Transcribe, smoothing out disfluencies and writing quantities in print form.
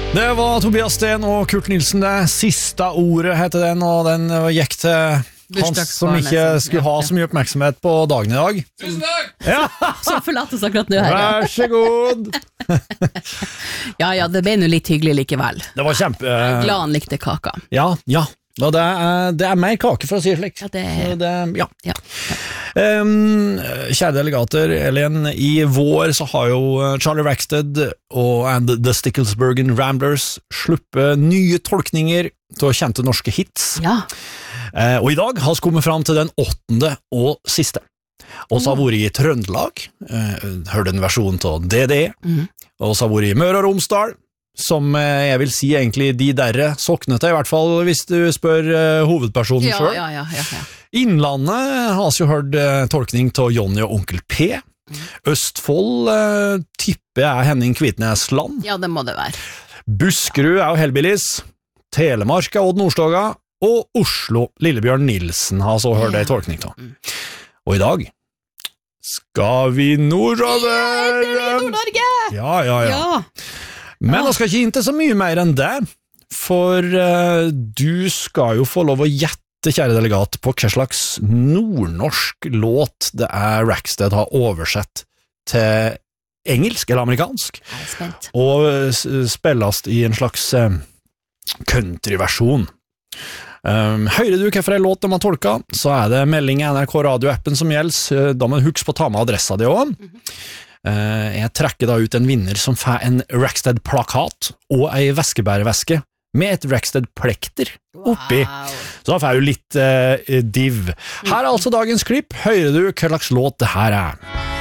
Det var Tobias Sten og Kurt Nilsen, det siste ordet heter den, og den gikk til han som ikke skulle ha så mye oppmerksomhet på dagen i dag. Tusen takk! Ja. Så forlatt oss akkurat nå her. Vær så god! Ja, det ble nå litt hyggelig likevel. Det var kjempe... Glad han likte kaka. Ja, og det er mer kake for å si det slik. Ja, det er... Ja. Kjære delegater, Elin, i vår så har jo Charlie Rackstead og The Sticklesburgen Ramblers sluppet nye tolkninger til kjente norske hits. Ja. Og i dag har vi kommet fram til den 8. og siste. Og så har vi vært i Trøndelag, hørte en versjon av DD, og så har vi vært i Møre og Romsdal, som jeg vil si egentlig de derre soknete, i hvert fall hvis du spør hovedpersonen selv. Ja. Innlandet har vi jo hørt tolkning til Jonny og Onkel P. Østfold tipper jeg Henning Kvitnesland. Ja, det må det være. Buskerud er jo Hellbillies. Telemark er Odd Nordstoga. Og Oslo, Lillebjørn Nilsen har så hørt en tolkning til. Og i dag skal vi nordover. Nord-Norge! Ja. Men jeg skal ikke inn til så mye mer enn det, for du skal jo få lov å gjette, kjære delegat, på hva slags nordnorsk låt det er Rackstead har oversett til engelsk eller amerikansk, Jeg er spent. og spilles i en slags countryversjon. Hører du hva for en låt de har tolket, så er det melding i NRK radioappen som gjelder, da må du huske på å ta med adressa di også. Jeg trekker da ut en vinner som får en Rackstead-plakat og en veskebæreveske med et Rackstead-plekter oppi. Så da får du litt div. Her er altså dagens klipp. Hører du hva slags låt det her er?